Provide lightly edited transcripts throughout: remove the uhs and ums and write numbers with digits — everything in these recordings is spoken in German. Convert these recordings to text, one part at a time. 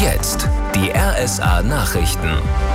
Jetzt die RSA-Nachrichten.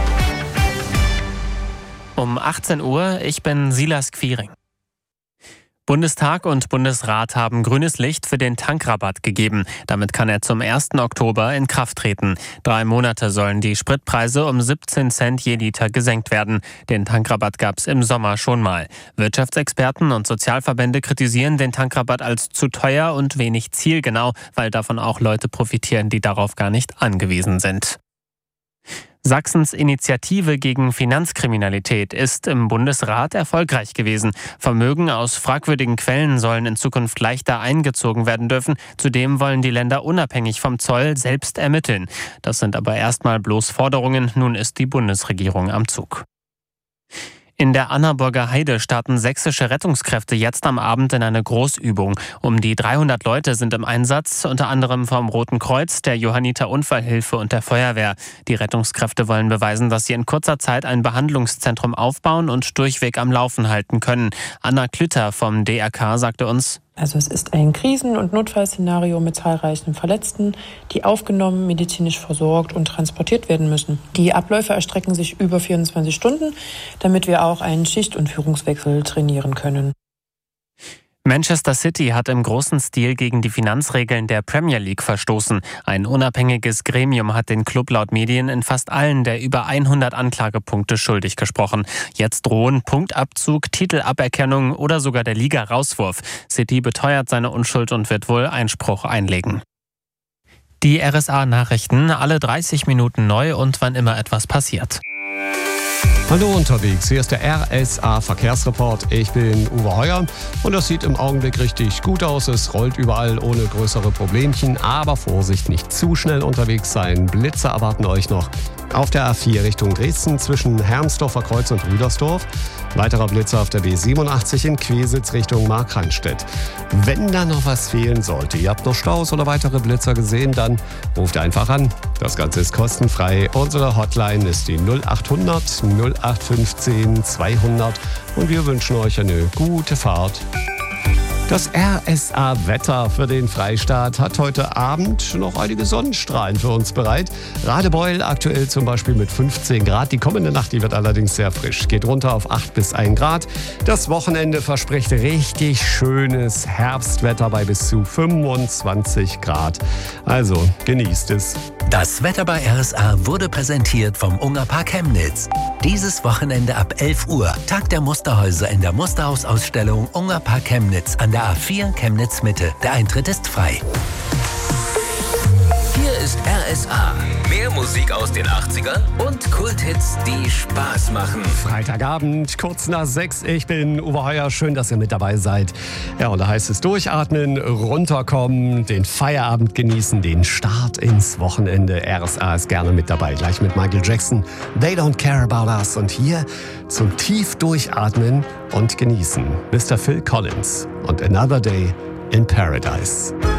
Um 18 Uhr, ich bin Silas Quiring. Bundestag und Bundesrat haben grünes Licht für den Tankrabatt gegeben. Damit kann er zum 1. Oktober in Kraft treten. 3 Monate sollen die Spritpreise um 17 Cent je Liter gesenkt werden. Den Tankrabatt gab es im Sommer schon mal. Wirtschaftsexperten und Sozialverbände kritisieren den Tankrabatt als zu teuer und wenig zielgenau, weil davon auch Leute profitieren, die darauf gar nicht angewiesen sind. Sachsens Initiative gegen Finanzkriminalität ist im Bundesrat erfolgreich gewesen. Vermögen aus fragwürdigen Quellen sollen in Zukunft leichter eingezogen werden dürfen. Zudem wollen die Länder unabhängig vom Zoll selbst ermitteln. Das sind aber erstmal bloß Forderungen. Nun ist die Bundesregierung am Zug. In der Annaburger Heide starten sächsische Rettungskräfte jetzt am Abend in eine Großübung. Um die 300 Leute sind im Einsatz, unter anderem vom Roten Kreuz, der Johanniter Unfallhilfe und der Feuerwehr. Die Rettungskräfte wollen beweisen, dass sie in kurzer Zeit ein Behandlungszentrum aufbauen und durchweg am Laufen halten können. Anna Klütter vom DRK sagte uns: Also es ist ein Krisen- und Notfallszenario mit zahlreichen Verletzten, die aufgenommen, medizinisch versorgt und transportiert werden müssen. Die Abläufe erstrecken sich über 24 Stunden, damit wir auch einen Schicht- und Führungswechsel trainieren können. Manchester City hat im großen Stil gegen die Finanzregeln der Premier League verstoßen. Ein unabhängiges Gremium hat den Club laut Medien in fast allen der über 100 Anklagepunkte schuldig gesprochen. Jetzt drohen Punktabzug, Titelaberkennung oder sogar der Liga-Rauswurf. City beteuert seine Unschuld und wird wohl Einspruch einlegen. Die RSA-Nachrichten, alle 30 Minuten neu und wann immer etwas passiert. Hallo unterwegs, hier ist der RSA-Verkehrsreport. Ich bin Uwe Heuer und das sieht im Augenblick richtig gut aus. Es rollt überall ohne größere Problemchen, aber Vorsicht, nicht zu schnell unterwegs sein. Blitze erwarten euch noch auf der A4 Richtung Dresden zwischen Hermsdorfer Kreuz und Rüdersdorf. Weiterer Blitzer auf der B87 in Quesitz Richtung Markranstädt. Wenn da noch was fehlen sollte, ihr habt noch Staus oder weitere Blitzer gesehen, dann ruft einfach an. Das Ganze ist kostenfrei. Unsere Hotline ist die 0800 0815 200 und wir wünschen euch eine gute Fahrt. Das RSA-Wetter für den Freistaat hat heute Abend noch einige Sonnenstrahlen für uns bereit. Radebeul aktuell zum Beispiel mit 15 Grad. Die kommende Nacht, die wird allerdings sehr frisch. Geht runter auf 8 bis 1 Grad. Das Wochenende verspricht richtig schönes Herbstwetter bei bis zu 25 Grad. Also genießt es. Das Wetter bei RSA wurde präsentiert vom Ungerpark Chemnitz. Dieses Wochenende ab 11 Uhr Tag der Musterhäuser in der Musterhausausstellung Ungerpark Chemnitz an der A4 Chemnitz Mitte. Der Eintritt ist frei. Hier ist RSA. Mehr Musik aus den 80ern und Kulthits, die Spaß machen. Freitagabend, kurz nach 6. Ich bin Uwe Heuer. Schön, dass ihr mit dabei seid. Ja, und da heißt es durchatmen, runterkommen, den Feierabend genießen, den Start ins Wochenende. RSA ist gerne mit dabei. Gleich mit Michael Jackson. They don't care about us. Und hier zum tief durchatmen und genießen. Mr. Phil Collins und Another Day in Paradise.